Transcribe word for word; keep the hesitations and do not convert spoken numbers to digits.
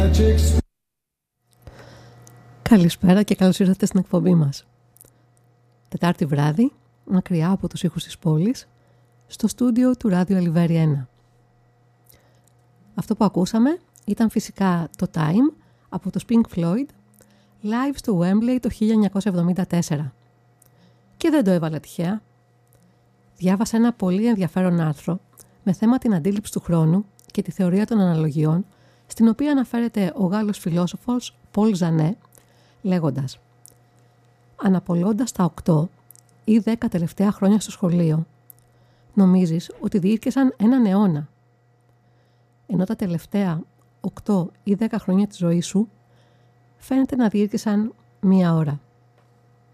Καλησπέρα και καλώς ήρθατε στην εκπομπή μας. Τετάρτη βράδυ, μακριά από τους ήχους της πόλης, στο στούντιο του Ράδιο Αλιβέρι ένα. Αυτό που ακούσαμε ήταν φυσικά το Time από το Pink Floyd, live στο Wembley το χίλια εννιακόσια εβδομήντα τέσσερα. Και δεν το έβαλα τυχαία. Διάβασα ένα πολύ ενδιαφέρον άρθρο με θέμα την αντίληψη του χρόνου και τη θεωρία των αναλογιών, στην οποία αναφέρεται ο Γάλλος φιλόσοφος Πολ Ζανέ, λέγοντας: «Αναπολώντας τα οκτώ ή δέκα τελευταία χρόνια στο σχολείο, νομίζεις ότι διήρκεσαν έναν αιώνα, ενώ τα τελευταία οκτώ ή δέκα χρόνια της ζωής σου φαίνεται να διήρκεσαν μία ώρα».